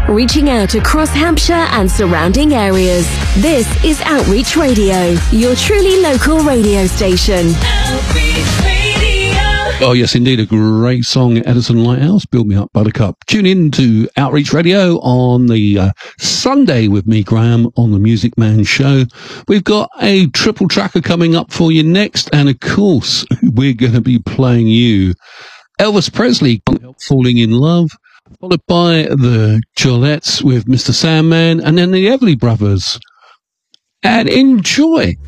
reaching out across Hampshire and surrounding areas. This is Outreach Radio, your truly local radio station. Outreach Radio. Oh, yes, indeed. A great song, Edison Lighthouse, Build Me Up, Buttercup. Tune in to Outreach Radio on the Sunday with me, Graham, on the Music Man Show. We've got a triple tracker coming up for you next. And, of course, we're going to be playing you Elvis Presley, Can't Help Falling in Love, followed by the Jolettes with Mr. Sandman, and then the Everly Brothers. And enjoy.